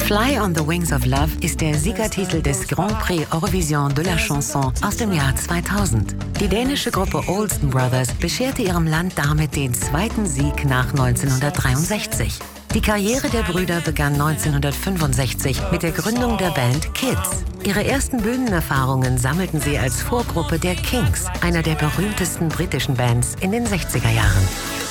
Fly on the Wings of Love ist der Siegertitel des Grand Prix Eurovision de la Chanson aus dem Jahr 2000. Die dänische Gruppe Olsen Brothers bescherte ihrem Land damit den zweiten Sieg nach 1963. Die Karriere der Brüder begann 1965 mit der Gründung der Band Kids. Ihre ersten Bühnenerfahrungen sammelten sie als Vorgruppe der Kinks, einer der berühmtesten britischen Bands in den 60er Jahren.